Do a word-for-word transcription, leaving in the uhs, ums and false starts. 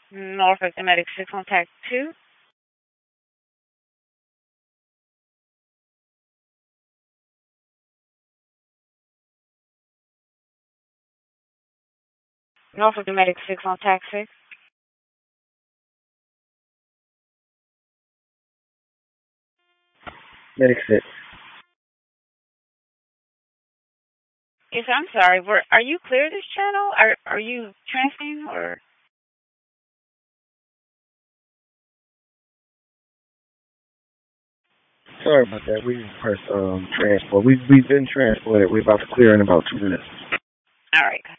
Norfolk Medic six on tax two. Norfolk Medic six on tax six. Medic six. Yes, I'm sorry. Were, are you clear this channel? Are are you transmitting or? Sorry about that. We press um transport. We we've been transported. We're about to clear in about two minutes. All right.